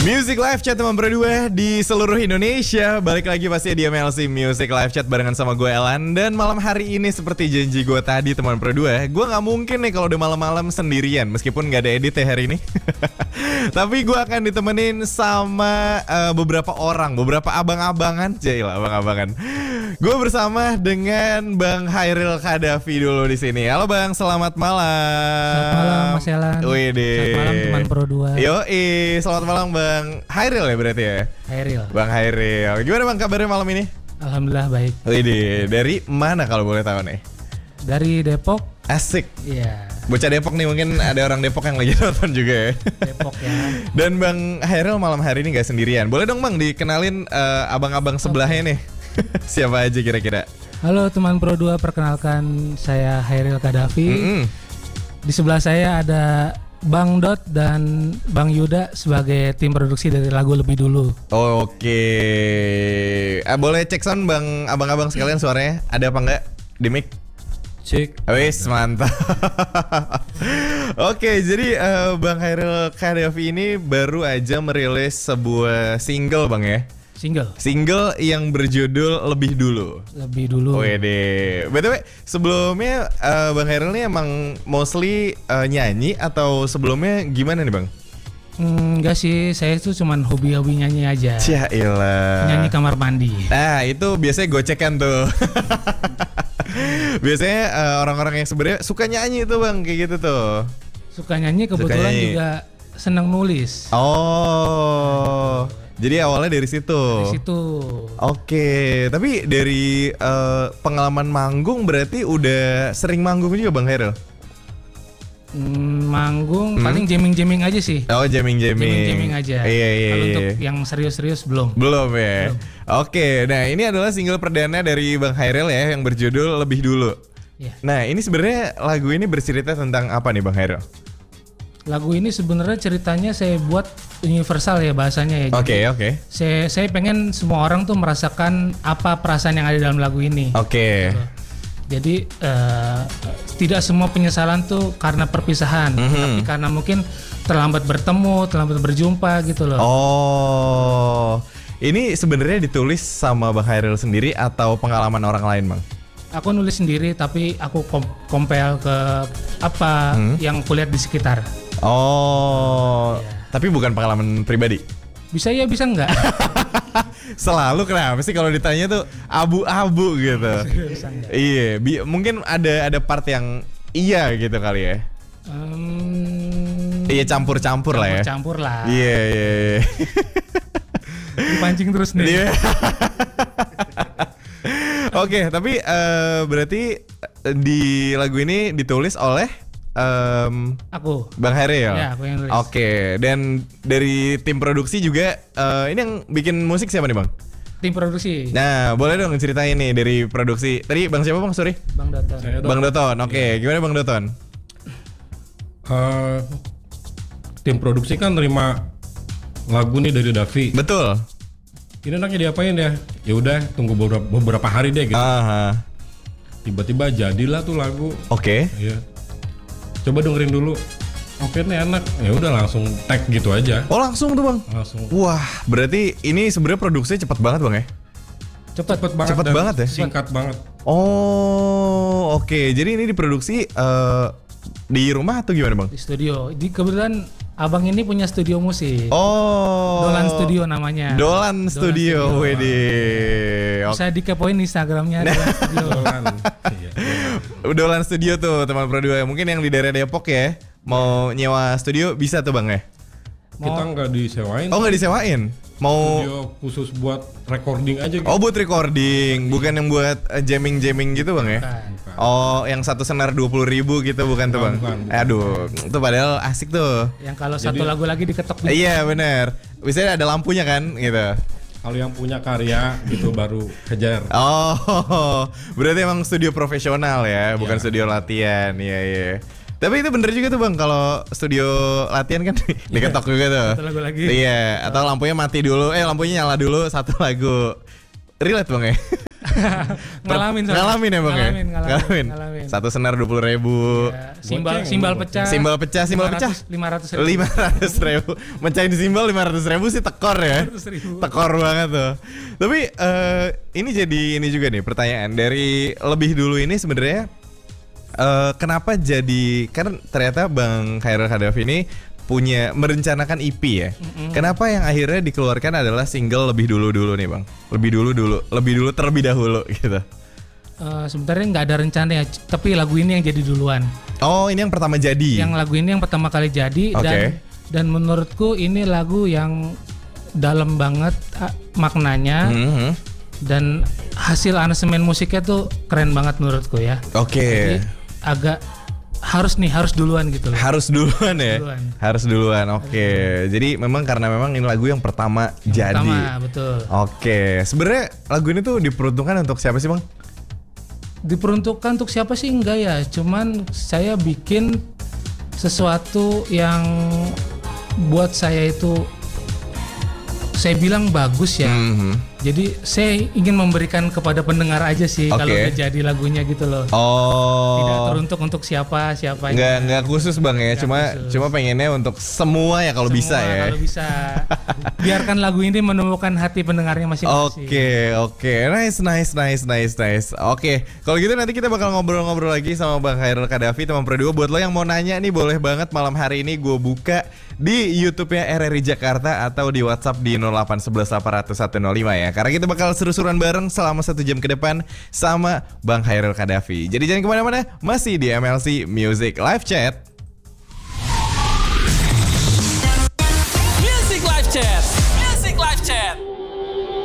Music Live Chat teman berdua di seluruh Indonesia. Balik lagi pasti di MLC Music Live Chat barengan sama gue Elan. Dan malam hari ini seperti janji gue tadi teman berdua, gue gak mungkin nih kalau udah malam-malam sendirian. Meskipun gak ada edit ya hari ini. Tapi gue akan ditemenin sama beberapa orang, beberapa abang-abangan. Jailah abang-abangan. Gue bersama dengan Bang Hairil Kadafi dulu di sini. Halo Bang, selamat malam. Selamat malam Mas Elan. Selamat malam teman Pro 2. Yoi, selamat malam Bang Hairil ya berarti ya? Hairil. Bang Hairil. Gimana Bang kabarnya malam ini? Alhamdulillah baik. Widih, dari mana kalau boleh tahu nih? Dari Depok. Asik. Iya. Bocah Depok nih, mungkin ada orang Depok yang lagi nonton juga ya. Depok ya. Dan Bang Hairil malam hari ini gak sendirian. Boleh dong Bang dikenalin abang-abang sebelahnya nih. Siapa aja kira-kira? Halo teman Pro 2, perkenalkan saya Hairil Kadafi. Di sebelah saya ada Bang Dot dan Bang Yuda sebagai tim produksi dari lagu Lebih Dulu. Oke. Boleh cek sound Bang, abang-abang sekalian suaranya ada apa enggak di mic? Cek. Wis mantap. Oke, jadi Bang Hairil Kadafi ini baru aja merilis sebuah single Bang ya. Single yang berjudul Lebih Dulu. Lebih Dulu. Wede. BTW sebelumnya Bang Hairil ini emang mostly nyanyi atau sebelumnya gimana nih Bang? Enggak sih, saya tuh cuman hobi-hobi nyanyi aja. Cailah. Nyanyi kamar mandi. Nah itu biasanya gocekan tuh. Biasanya orang-orang yang sebenarnya suka nyanyi tuh Bang, kayak gitu tuh. Suka nyanyi, kebetulan juga senang nulis. Oh. Jadi awalnya dari situ. Dari situ. Oke, tapi dari pengalaman manggung berarti udah sering manggung juga Bang Hairil? Manggung paling jamming aja sih. Oh, jamming aja. Iya. Kalau untuk yang serius belum. Belum ya. Belum. Oke, nah ini adalah single perdana dari Bang Hairil ya yang berjudul Lebih Dulu. Yeah. Nah ini sebenarnya lagu ini bercerita tentang apa nih Bang Hairil? Lagu ini sebenarnya ceritanya saya buat universal ya bahasanya ya. Oke. Saya pengen semua orang tuh merasakan apa perasaan yang ada dalam lagu ini. Oke. Jadi tidak semua penyesalan tuh karena perpisahan, tapi karena mungkin terlambat bertemu, terlambat berjumpa gitu loh. Oh, ini sebenarnya ditulis sama Bang Hairil sendiri atau pengalaman orang lain Bang? Aku nulis sendiri tapi aku compare ke apa yang aku lihat di sekitar. Oh, iya. Tapi bukan pengalaman pribadi? Bisa ya, bisa enggak? Selalu kenapa sih kalau ditanya tuh abu-abu gitu? Iya, mungkin ada part yang iya gitu kali ya? Iya campur-campur lah ya? Campur lah. Iya. Dipancing terus nih. Oke, tapi berarti di lagu ini ditulis oleh aku, Bang Hairil. Ya, aku yang nulis. Oke, dan dari tim produksi juga ini yang bikin musik siapa nih Bang? Tim produksi. Nah, boleh dong ceritain nih dari produksi. Tadi Bang siapa Bang? Sorry. Bang Doton. Bang Doton. Oke, gimana Bang Doton? Tim produksi kan nerima lagu nih dari Davi. Betul. Ini enaknya diapain ya? Ya udah tunggu beberapa hari deh gitu. Tiba-tiba jadilah tuh lagu. Oke. Iya. Coba dengerin dulu. Oke nih enak. Ya udah langsung tag gitu aja. Oh langsung tuh Bang. Langsung. Wah, berarti ini sebenarnya produksinya cepat banget Bang ya? Cepet banget. Cepet banget ya? Singkat banget. Oh, oke. Jadi ini diproduksi di rumah atau gimana Bang? Di studio. Kebetulan abang ini punya studio musik. Oh. Dolan Studio namanya. Dolan Studio. Widih. Bisa dikepoin Instagramnya Dolan Studio. Dolan Studio tuh teman Pro 2. Mungkin yang di daerah Depok ya. Mau nyewa studio bisa tuh Bang ya? Kita nggak disewain. Oh nggak disewain? Mau studio khusus buat recording aja gitu. Oh buat recording, bukan yang buat jamming gitu Bang ya? Bukan. Oh yang satu senar 20.000 gitu bukan tuh Bang? Bukan. Aduh, itu padahal asik tuh. Yang kalau satu lagu lagi diketok. Iya benar. Biasanya ada lampunya kan gitu. Kalau yang punya karya gitu baru kejar. Oh, berarti emang studio profesional ya, bukan studio latihan. Iya. Tapi itu bener juga tuh Bang, kalau studio latihan kan diketok juga tuh. Satu lagu lagi. Iya, atau lampunya mati dulu, lampunya nyala dulu satu lagu. Relate Bang ya? Ngalamin soalnya. Ngalamin ya bang ya? Ngalamin. Satu senar 20.000. Ya, simbal pecah. Simbal pecah. 500.000. Mecahin simbal 500.000 sih tekor ya. 500.000. Tekor banget tuh. Tapi ini juga nih pertanyaan dari lebih dulu ini sebenarnya kenapa jadi, kan ternyata Bang Chairil Kadafi ini merencanakan EP ya. Kenapa yang akhirnya dikeluarkan adalah single lebih dulu nih bang? Lebih dulu terlebih dahulu gitu. Sebenarnya nggak ada rencana ya, tapi lagu ini yang jadi duluan. Oh, ini yang pertama jadi. Yang lagu ini yang pertama kali jadi. Dan menurutku ini lagu yang dalam banget maknanya. Dan hasil aransemen musiknya tuh keren banget menurutku ya. Jadi agak harus duluan gitu loh. Harus duluan ya. Harus duluan. Jadi karena memang ini lagu yang pertama jadi. Pertama, betul. Sebenarnya lagu ini tuh diperuntukkan untuk siapa sih bang? Diperuntukkan untuk siapa sih enggak ya. Cuman saya bikin sesuatu yang buat saya itu saya bilang bagus ya. Jadi saya ingin memberikan kepada pendengar aja sih kalau udah jadi lagunya gitu loh. Tidak teruntuk untuk siapa. Nggak khusus bang ya. Cuma pengennya untuk semua ya kalau bisa ya. Kalau bisa. Biarkan lagu ini menemukan hati pendengarnya masing-masing. Nice. Kalau gitu nanti kita bakal ngobrol-ngobrol lagi sama Bang Chairil Kadafi, teman Pro 2. Buat lo yang mau nanya nih boleh banget malam hari ini gue buka di YouTube-nya RRI Jakarta atau di WhatsApp di 0811800105 ya. Karena kita bakal seru-seruan bareng selama 1 jam ke depan sama Bang Chairil Kadafi. Jadi jangan kemana-mana, masih di MLC Music Live Chat.